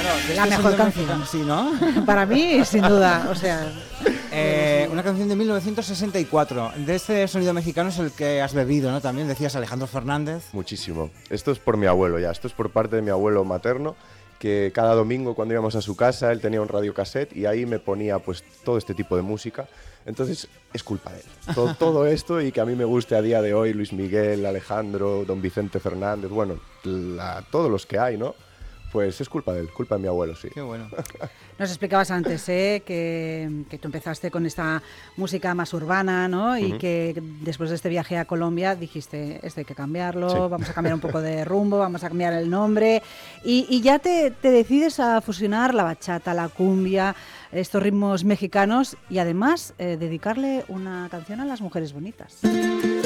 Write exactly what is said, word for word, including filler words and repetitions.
Claro, la mejor canción. Sí, ¿no? Para mí, sin duda, o sea... Eh, una canción de mil novecientos sesenta y cuatro. De este sonido mexicano es el que has bebido, ¿no? También decías Alejandro Fernández. Muchísimo. Esto es por mi abuelo ya, esto es por parte de mi abuelo materno, que cada domingo cuando íbamos a su casa él tenía un radiocassette y ahí me ponía pues todo este tipo de música. Entonces es culpa de él. Todo, todo esto y que a mí me guste a día de hoy Luis Miguel, Alejandro, Don Vicente Fernández, bueno, la, todos los que hay, ¿no? Pues es culpa de él, culpa de mi abuelo, sí. Qué bueno. Nos explicabas antes, ¿eh? que, que tú empezaste con esta música más urbana, ¿no? Y uh-huh. que después de este viaje a Colombia dijiste, esto hay que cambiarlo, sí. vamos a cambiar un poco de rumbo, vamos a cambiar el nombre. Y, y ya te, te decides a fusionar la bachata, la cumbia, estos ritmos mexicanos y además eh, dedicarle una canción a las mujeres bonitas.